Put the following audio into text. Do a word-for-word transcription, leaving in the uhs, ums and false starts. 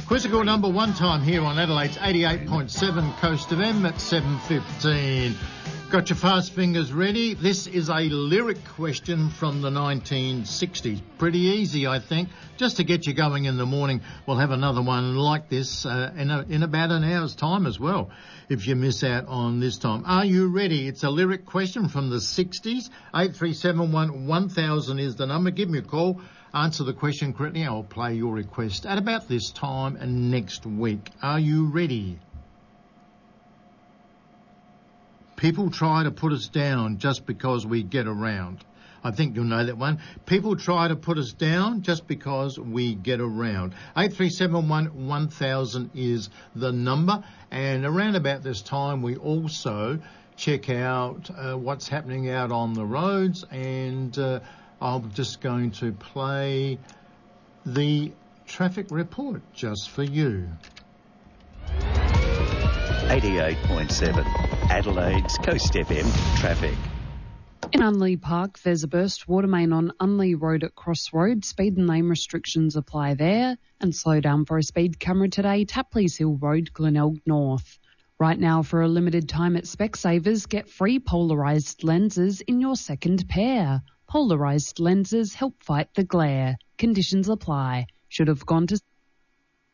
Quizzical number one time here on Adelaide's eighty-eight point seven Coast F M at seven fifteen. Got your fast fingers ready? This is a lyric question from the nineteen sixties. Pretty easy, I think. Just to get you going in the morning, we'll have another one like this uh, in, a, in about an hour's time as well, if you miss out on this time. Are you ready? It's a lyric question from the sixties. eight three seven one one thousand is the number. Give me a call. Answer the question correctly. I'll play your request at about this time and next week. Are you ready? People try to put us down just because we get around. I think you'll know that one. People try to put us down just because we get around. eight three seven one one thousand is the number. And around about this time, we also check out uh, what's happening out on the roads. And uh, I'm just going to play the traffic report just for you. eighty-eight point seven Adelaide's Coast F M traffic. In Unley Park, there's a burst water main on Unley Road at Crossroads. Speed and lane restrictions apply there. And slow down for a speed camera today, Tapleys Hill Road, Glenelg North. Right now, for a limited time at Specsavers, get free polarised lenses in your second pair. Polarised lenses help fight the glare. Conditions apply. Should have gone to